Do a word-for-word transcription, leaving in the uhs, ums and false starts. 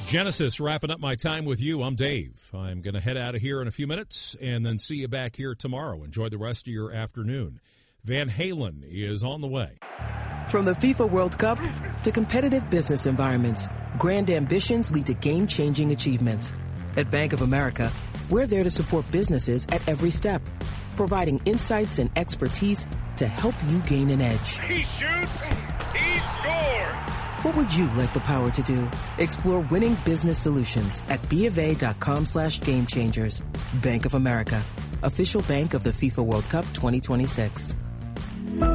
Genesis, wrapping up my time with you. I'm Dave. I'm going to head out of here in a few minutes and then see you back here tomorrow. Enjoy the rest of your afternoon. Van Halen is on the way. From the FIFA World Cup to competitive business environments, grand ambitions lead to game-changing achievements. At Bank of America, we're there to support businesses at every step, providing insights and expertise to help you gain an edge. He shoots, he scores! What would you like the power to do? Explore winning business solutions at BofA.com slash game changers. Bank of America, official bank of the FIFA World Cup twenty twenty-six.